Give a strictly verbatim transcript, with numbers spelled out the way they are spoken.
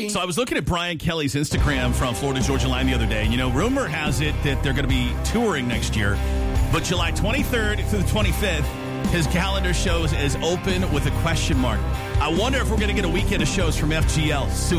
Kelly. So I was looking at Brian Kelly's Instagram from Florida Georgia Line the other day. You know, rumor has it that they're going to be touring next year. But July twenty-third through the twenty-fifth, his calendar shows is open with a question mark. I wonder if we're going to get a weekend of shows from F G L soon.